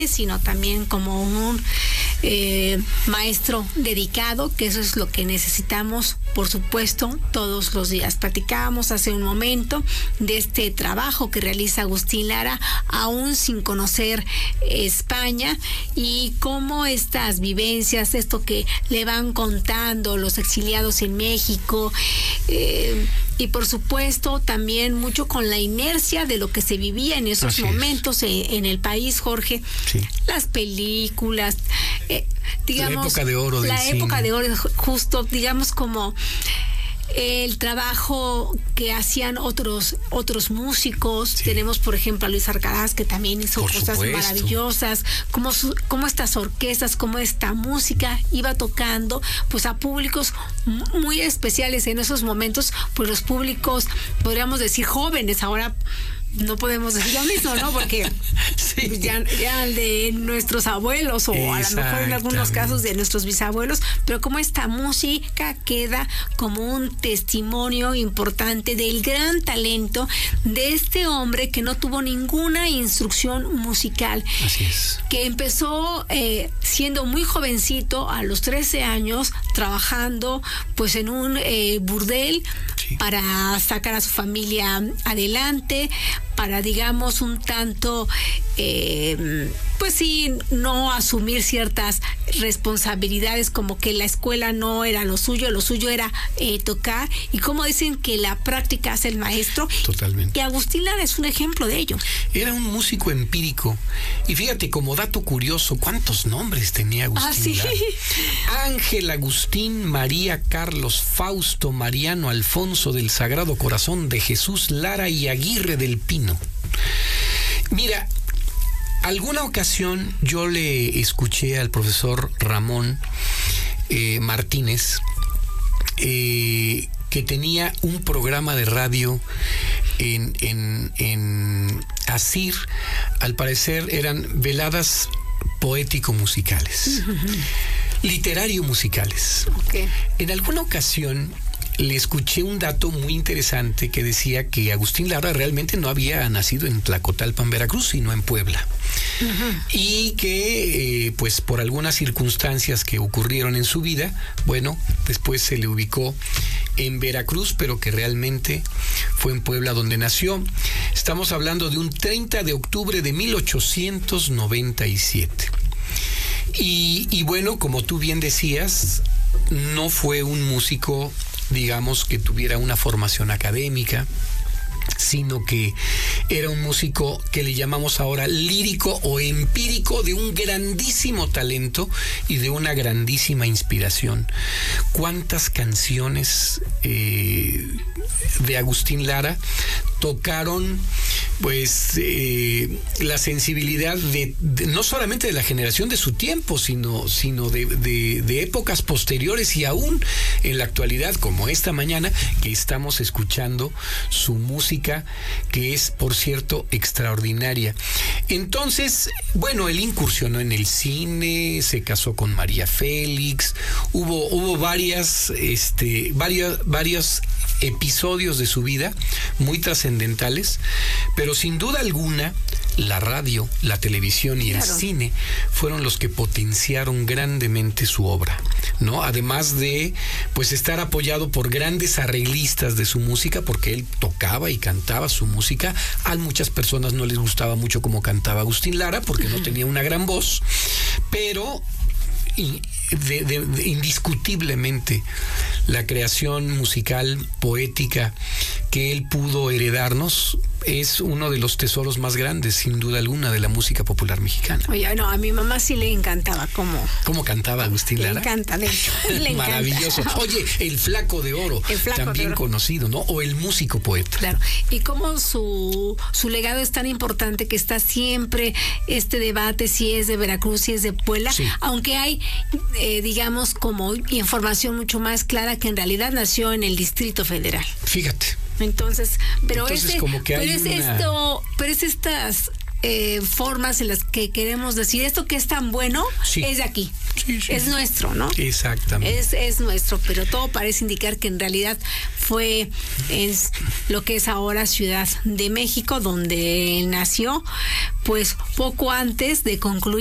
sino también como un maestro dedicado, que eso es lo que necesitamos, por supuesto, todos los días. Platicábamos hace un momento de este trabajo que realiza Agustín Lara, aún sin conocer España, y cómo estas vivencias, esto que le van contando los exiliados en México, y por supuesto también mucho con la inercia de lo que se vivía en esos momentos en el país, Jorge. Sí. Las películas, digamos, la época de oro del cine. Época de oro, justo, digamos, como el trabajo que hacían otros músicos. Sí. Tenemos, por ejemplo, a Luis Arcaraz, que también hizo cosas maravillosas, como estas orquestas, como esta música iba tocando pues a públicos muy especiales en esos momentos, pues los públicos, podríamos decir, jóvenes. Ahora no podemos decir lo mismo, ¿no? Porque sí, ya de nuestros abuelos, o a lo mejor en algunos casos de nuestros bisabuelos, pero como esta música queda como un testimonio importante del gran talento de este hombre que no tuvo ninguna instrucción musical. Así es. Que empezó siendo muy jovencito, a los 13 años, trabajando pues en un burdel, sí, para sacar a su familia adelante, para, digamos, un tanto, pues sí, no asumir ciertas responsabilidades, como que la escuela no era lo suyo era tocar, y como dicen que la práctica hace el maestro. Totalmente. Y Agustín Lara es un ejemplo de ello. Era un músico empírico, y fíjate, como dato curioso, ¿cuántos nombres tenía Agustín Lara? Ángel, Agustín, María, Carlos, Fausto, Mariano, Alfonso del Sagrado Corazón de Jesús, Lara y Aguirre del Pino. Mira, alguna ocasión yo le escuché al profesor Ramón Martínez, que tenía un programa de radio en ASIR. Al parecer eran veladas poético-musicales, literario-musicales. Okay. En alguna ocasión le escuché un dato muy interesante que decía que Agustín Lara realmente no había nacido en Tlacotalpan, Veracruz, sino en Puebla. Y que pues por algunas circunstancias que ocurrieron en su vida, bueno, después se le ubicó en Veracruz, pero que realmente fue en Puebla donde nació. Estamos hablando de un 30 de octubre de 1897. Y bueno, como tú bien decías, no fue un músico, digamos, que tuviera una formación académica, sino que era un músico que le llamamos ahora lírico o empírico, de un grandísimo talento y de una grandísima inspiración. ¿Cuántas canciones de Agustín Lara tocaron pues la sensibilidad de no solamente de la generación de su tiempo, sino de épocas posteriores, y aún en la actualidad, como esta mañana que estamos escuchando su música, que es, por cierto, extraordinaria? Entonces, bueno, él incursionó en el cine, se casó con María Félix, hubo varios episodios de su vida muy trascendentales, pero sin duda alguna la radio, la televisión y el cine fueron los que potenciaron grandemente su obra, ¿no? Además de pues estar apoyado por grandes arreglistas de su música, porque él tocaba y cantaba su música. A muchas personas no les gustaba mucho cómo cantaba Agustín Lara, porque no tenía una gran voz, pero indiscutiblemente la creación musical, poética que él pudo heredarnos es uno de los tesoros más grandes, sin duda alguna, de la música popular mexicana. Oye, no, a mi mamá sí le encantaba cómo cantaba Agustín Lara. Le encanta, de hecho. Maravilloso. Oye, el Flaco de Oro, también conocido, ¿no? O el músico poeta. Claro. Y cómo su legado es tan importante, que está siempre este debate si es de Veracruz, si es de Puebla, sí, aunque hay, digamos, como información mucho más clara que en realidad nació en el Distrito Federal. Fíjate. Entonces, pero como que hay es estas formas en las que queremos decir esto que es tan bueno es de aquí. Es nuestro, ¿no? Exactamente. Es nuestro, pero todo parece indicar que en realidad fue en lo que es ahora Ciudad de México, donde nació, pues poco antes de concluir